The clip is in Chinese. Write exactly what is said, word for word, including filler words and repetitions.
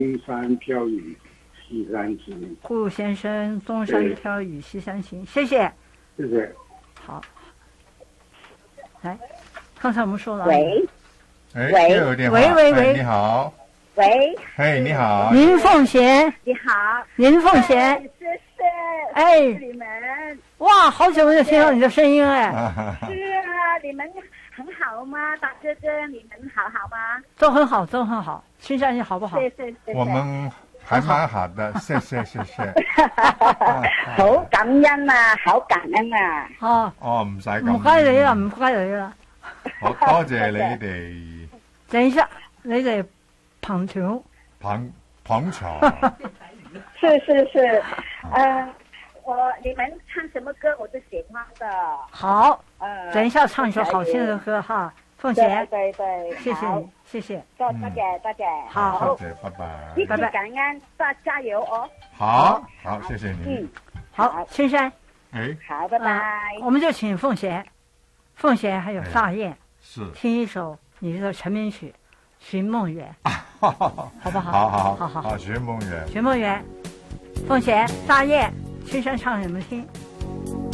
东山飘雨西山行。 顾先生，东山飘雨西山行，谢谢。 谢谢。 好，来，刚才我们说了。 喂。 哎， 喂又有电话。 喂喂喂哎你好。 喂。 嘿，你好。 林凤贤。 你好。 林凤贤。 谢谢。 哎。 你们。 哇，好久没有听到你的声音哎。 是啊，你们很好吗？大哥哥，你们好好吗？ 都很好，都很好。青山你好不好？ 谢谢谢谢。 我们还蛮好的，谢谢谢謝。 好感恩啊，好感恩啊。 哦。 哦，唔使咁。 唔該你啦，唔該你啦。 好多謝你哋。 等一下，你哋捧場。 捧捧場。 是是是，呃，我你们唱什么歌我都喜欢的。 好。 呃， 等一下唱一首好听的歌哈，凤贤。 对对， 谢谢你，谢谢。 多多謝多謝。 好， 多謝，拜拜。 一起感恩，大加油哦。 好，好，謝謝你。 嗯， 好，青山。 哎。 好，拜拜。 我们就請鳳賢，鳳賢還有大雁， 是聽一首你的成名曲《尋夢園》，好不好？ 好好好好好，尋夢園。 尋夢園，鳳賢、大雁，青山唱給你們聽。